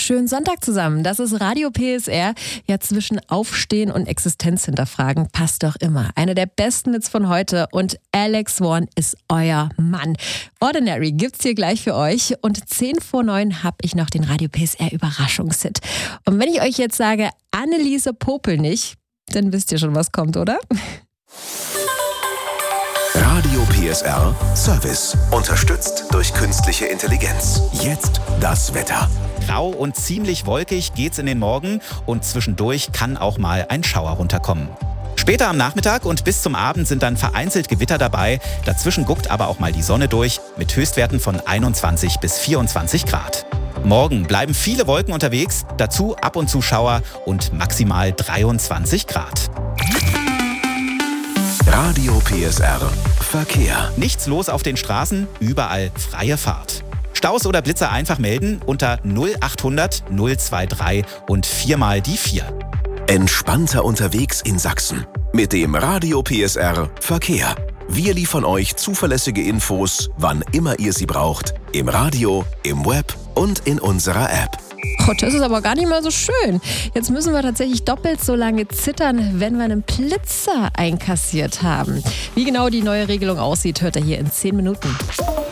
Schönen Sonntag zusammen. Das ist Radio PSR. Ja, zwischen Aufstehen und Existenz hinterfragen passt doch immer. Einer der besten Hits von heute und Alex Warren ist euer Mann. Ordinary gibt's hier gleich für euch und 8:50 habe ich noch den Radio PSR Überraschungshit. Und wenn ich euch jetzt sage Anneliese Popelnich, dann wisst ihr schon, was kommt, oder? Radio PSR Service. Unterstützt durch künstliche Intelligenz. Jetzt das Wetter. Grau und ziemlich wolkig geht's in den Morgen und zwischendurch kann auch mal ein Schauer runterkommen. Später am Nachmittag und bis zum Abend sind dann vereinzelt Gewitter dabei. Dazwischen guckt aber auch mal die Sonne durch mit Höchstwerten von 21 bis 24 Grad. Morgen bleiben viele Wolken unterwegs, dazu ab und zu Schauer und maximal 23 Grad. Radio PSR Verkehr. Nichts los auf den Straßen, überall freie Fahrt. Staus oder Blitzer einfach melden unter 0800 023 und 4 mal die 4. Entspannter unterwegs in Sachsen. Mit dem Radio PSR Verkehr. Wir liefern euch zuverlässige Infos, wann immer ihr sie braucht. Im Radio, im Web und in unserer App. Oh, das ist aber gar nicht mal so schön. Jetzt müssen wir tatsächlich doppelt so lange zittern, wenn wir einen Blitzer einkassiert haben. Wie genau die neue Regelung aussieht, hört ihr hier in 10 Minuten.